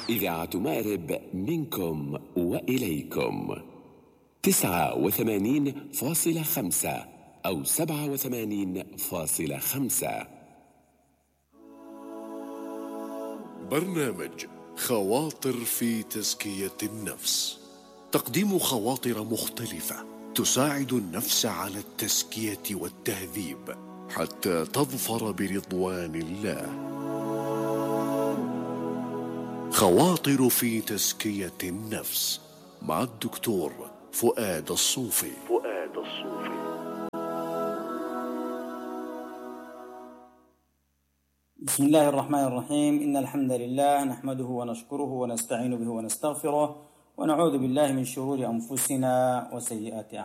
إذاعة مأرب منكم وإليكم 89.5 أو 87.5. برنامج خواطر في تزكية النفس، تقديم خواطر مختلفة تساعد النفس على التزكية والتهذيب حتى تظفر برضوان الله. خواطر في تزكية النفس مع الدكتور فؤاد الصوفي. بسم الله الرحمن الرحيم. إن الحمد لله نحمده ونشكره ونستعين به ونستغفره ونعوذ بالله من شرور أنفسنا وسيئات أعمالنا.